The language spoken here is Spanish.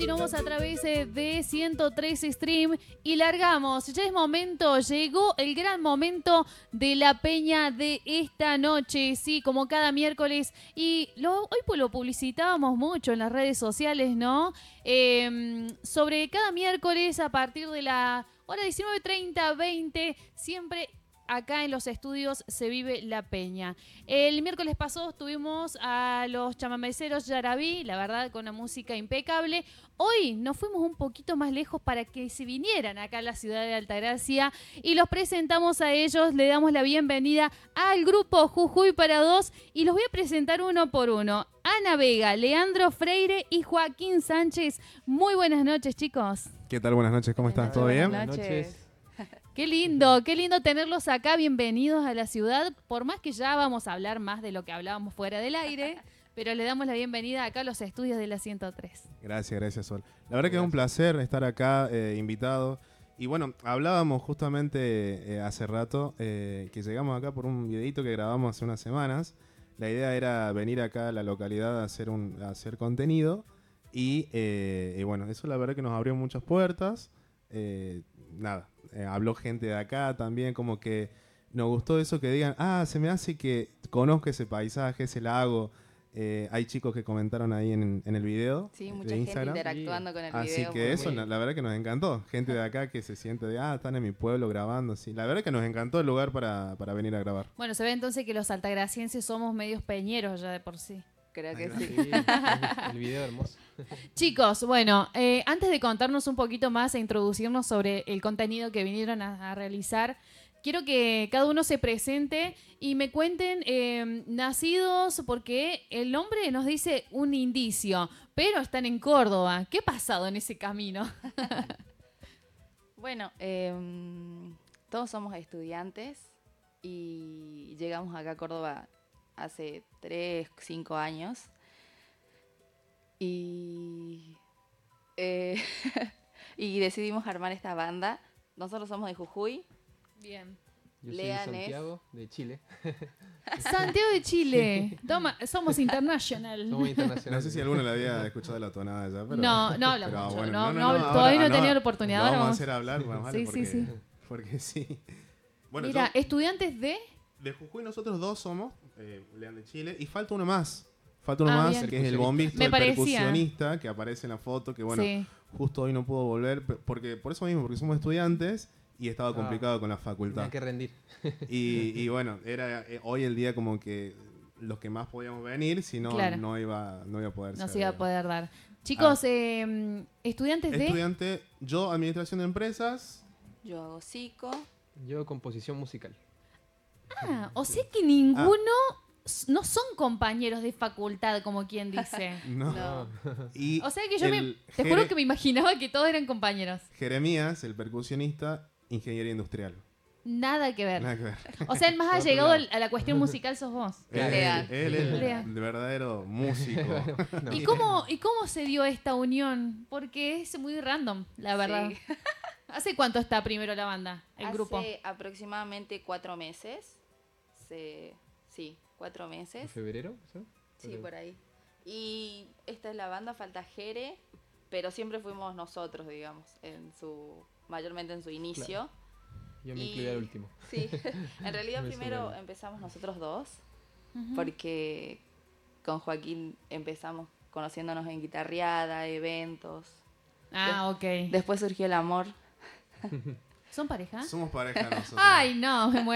continuamos a través de 103 Stream y largamos. Ya es momento, llegó el gran momento de la peña de esta noche, sí, como cada miércoles. Y hoy pues lo publicitábamos mucho en las redes sociales, ¿no? Sobre cada miércoles a partir de la hora 19:30, 20, siempre acá en los estudios se vive la peña. El miércoles pasado tuvimos a los chamameceros Yarabí, la verdad con una música impecable. Hoy nos fuimos un poquito más lejos para que se vinieran acá a la ciudad de Altagracia y los presentamos a ellos. Le damos la bienvenida al grupo Jujuy para Dos y los voy a presentar uno por uno. Ana Vega, Leandro Freire y Joaquín Sánchez. Muy buenas noches, chicos. ¿Qué tal? Buenas noches, ¿cómo están? ¿Todo bien? Buenas noches. Qué lindo tenerlos acá, bienvenidos a la ciudad, por más que ya vamos a hablar más de lo que hablábamos fuera del aire, pero le damos la bienvenida acá a los estudios de la 103. Gracias, Sol. La verdad que es un placer estar acá, invitado. Y bueno, hablábamos justamente hace rato que llegamos acá por un videito que grabamos hace unas semanas. La idea era venir acá a la localidad a hacer contenido y bueno, eso la verdad que nos abrió muchas puertas. Habló gente de acá también, como que nos gustó eso que digan, se me hace que conozco ese paisaje, ese lago. Hay chicos que comentaron ahí en el video. Sí, de mucha gente Instagram. interactuando con el video. Así que eso, la verdad que nos encantó. Gente de acá que se siente de, están en mi pueblo grabando. Sí. La verdad que nos encantó el lugar para venir a grabar. Bueno, se ve entonces que los altagracienses somos medios peñeros ya de por sí. Creo que sí. El video hermoso. Chicos, bueno, antes de contarnos un poquito más e introducirnos sobre el contenido que vinieron a realizar, quiero que cada uno se presente y me cuenten nacidos, porque el nombre nos dice un indicio, pero están en Córdoba. ¿Qué ha pasado en ese camino? Bueno, todos somos estudiantes y llegamos acá a Córdoba hace 3, 5 años. Y decidimos armar esta banda. Nosotros somos de Jujuy. Bien. Yo soy Lean Santiago, de Chile. Santiago de Chile. Toma, somos international. Somos internacionales. No sé si alguno le había escuchado la tonada ya, pero... No habla pero mucho. bueno, Todavía no he tenido la oportunidad. Lo Ahora vamos a vamos. hacer hablar, vale, Sí. porque sí. Bueno, Mira, estudiantes de... de Jujuy nosotros dos somos, Lean de Chile, y falta uno más. Falta uno más, bien. que es el bombista, Me el parecía. percusionista, que aparece en la foto, que bueno, Sí. justo hoy no pudo volver, porque por eso mismo, porque somos estudiantes y estaba complicado con la Hay facultad. que rendir. Y bueno, era hoy el día como que los que más podíamos venir, si no, Claro. no iba a poder ser. No se iba a poder dar. Chicos, estudiantes de... Estudiante, yo administración de empresas. Yo hago psico. Yo composición musical. O sea que ninguno... No son compañeros de facultad, como quien dice. No. Y O sea que yo el te juro que me imaginaba que todos eran compañeros. Jeremías, el percusionista, ingeniería industrial. Nada que ver. Nada que ver. O sea, el más Por otro allegado lado. a la cuestión musical sos vos. Lean. Él es Lean. el verdadero músico. No. ¿Y cómo se dio esta unión? Porque es muy random, la verdad. Sí. ¿Hace cuánto está primero la banda, el grupo? Hace aproximadamente 4 meses. Sí, 4 meses. ¿En febrero? Sí, por ahí. Y esta es la banda, falta Jere, pero siempre fuimos nosotros, digamos, mayormente en su inicio. Yo me incluí al último. Sí, en realidad Me primero sumaron. empezamos nosotros dos, Ujú. porque con Joaquín empezamos conociéndonos en guitarreada, eventos. Ok. Después surgió el amor. ¿Son pareja? Somos pareja nosotros. Ay, no, me muero.